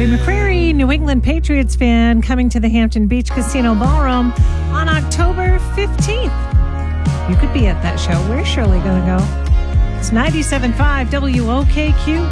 Scotty McCreery, New England Patriots fan, coming to the Hampton Beach Casino Ballroom on October 15th. You could be at that show. Where's Shirley going to go? It's 97.5 WOKQ.